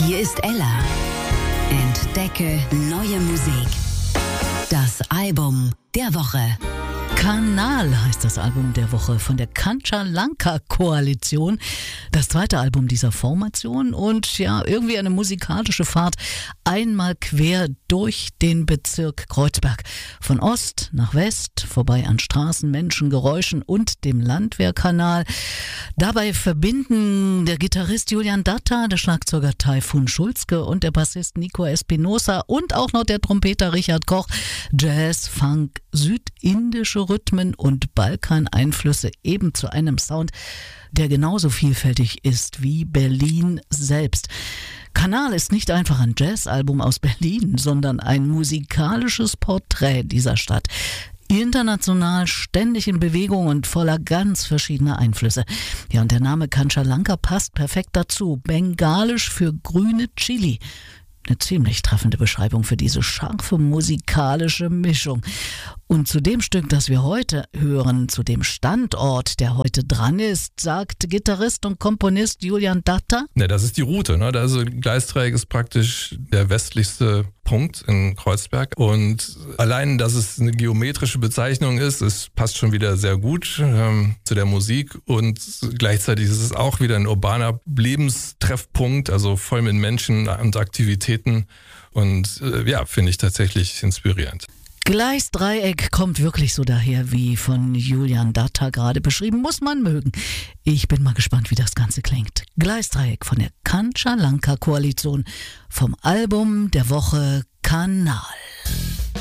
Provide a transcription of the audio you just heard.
Hier ist Ella. Entdecke neue Musik. Das Album der Woche. Kanal heißt das Album der Woche von der Kancha-Lanka-Koalition. Das zweite Album dieser Formation und ja, irgendwie eine musikalische Fahrt einmal quer durch den Bezirk Kreuzberg. Von Ost nach West, vorbei an Straßen, Menschen, Geräuschen und dem Landwehrkanal. Dabei verbinden der Gitarrist Julian Datta, der Schlagzeuger Taifun Schulzke und der Bassist Nico Espinosa und auch noch der Trompeter Richard Koch Jazz, Funk, südindische Rhythmen und Balkan-Einflüsse eben zu einem Sound, der genauso vielfältig ist wie Berlin selbst. Kanal ist nicht einfach ein Jazzalbum aus Berlin, sondern ein musikalisches Porträt dieser Stadt. International, ständig in Bewegung und voller ganz verschiedener Einflüsse. Ja, und der Name Kancha-Lanka passt perfekt dazu. Bengalisch für grüne Chili. Eine ziemlich treffende Beschreibung für diese scharfe musikalische Mischung. Und zu dem Stück, das wir heute hören, zu dem Standort, der heute dran ist, sagt Gitarrist und Komponist Julian Datta. Ja, das ist die Route, ne? Also Gleisdreieck ist praktisch der westlichste Punkt in Kreuzberg. Und allein, dass es eine geometrische Bezeichnung ist, es passt schon wieder sehr gut zu der Musik. Und gleichzeitig ist es auch wieder ein urbaner Lebenstreffpunkt, also voll mit Menschen und Aktivitäten. Und ja, finde ich tatsächlich inspirierend. Gleisdreieck kommt wirklich so daher, wie von Julian Datta gerade beschrieben, muss man mögen. Ich bin mal gespannt, wie das Ganze klingt. Gleisdreieck von der Kancha-Lanka-Koalition vom Album der Woche Kanal.